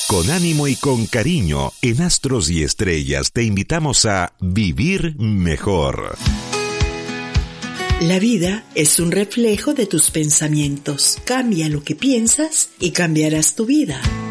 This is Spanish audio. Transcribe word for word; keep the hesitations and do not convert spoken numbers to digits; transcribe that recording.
Con ánimo y con cariño, en Astros y Estrellas te invitamos a vivir mejor. La vida es un reflejo de tus pensamientos. Cambia lo que piensas y cambiarás tu vida.